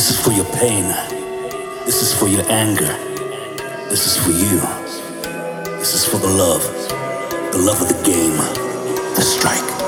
This is for your pain. This is for your anger. This is for you. This is for the love of the game, the strike.